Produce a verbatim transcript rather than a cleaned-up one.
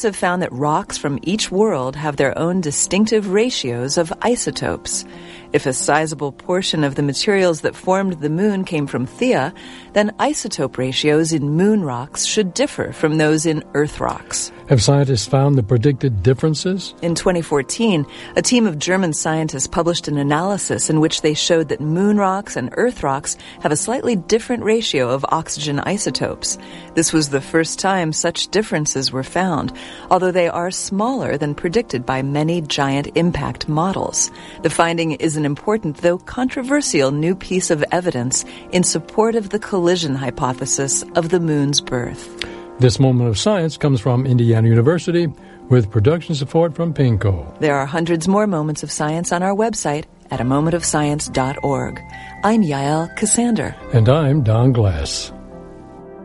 have found that rocks from each world have their own distinctive ratios of isotopes. If a sizable portion of the materials that formed the moon came from Theia, then isotope ratios in moon rocks should differ from those in Earth rocks. Have scientists found the predicted differences? In twenty fourteen, a team of German scientists published an analysis in which they showed that moon rocks and Earth rocks have a slightly different ratio of oxygen isotopes. This was the first time such differences were found, although they are smaller than predicted by many giant impact models. The finding is an important, though controversial, new piece of evidence in support of the collision hypothesis of the moon's birth. This Moment of Science comes from Indiana University with production support from PINCO. There are hundreds more moments of science on our website at a moment of science dot org. I'm Yael Cassander. And I'm Don Glass.